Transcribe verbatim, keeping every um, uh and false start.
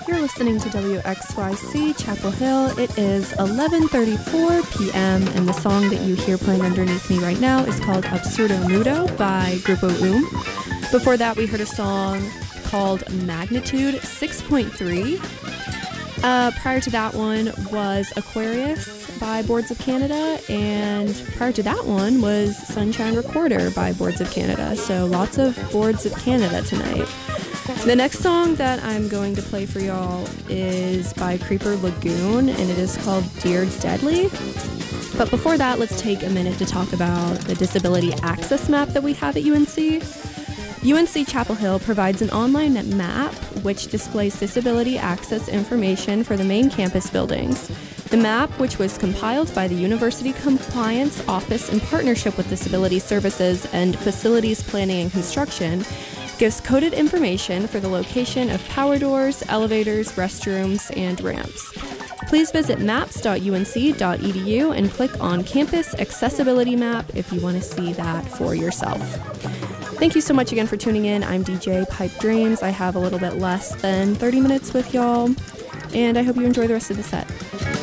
You're listening to W X Y C Chapel Hill. It is eleven thirty-four p.m. and the song that you hear playing underneath me right now is called Absurdo Nudo by Grupo Um. Before that, we heard a song called Magnitude six point three. Uh, prior to that one was Aquarius by Boards of Canada, and prior to that one was Sunshine Recorder by Boards of Canada. So lots of Boards of Canada tonight. The next song that I'm going to play for y'all is by Creeper Lagoon, and it is called Dear Deadly. But before that, let's take a minute to talk about the disability access map that we have at U N C. U N C Chapel Hill provides an online map which displays disability access information for the main campus buildings. The map, which was compiled by the University Compliance Office in partnership with Disability Services and Facilities Planning and Construction, gives coded information for the location of power doors, elevators, restrooms, and ramps. Please visit maps dot u n c dot e d u and click on Campus Accessibility Map if you want to see that for yourself. Thank you so much again for tuning in. I'm D J Pipe Dreams. I have a little bit less than thirty minutes with y'all, and I hope you enjoy the rest of the set.